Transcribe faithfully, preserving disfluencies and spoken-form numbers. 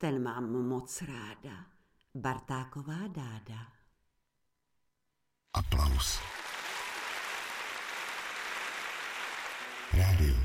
ten mám moc ráda. Bartáková Dáda. Aplaus. Rádio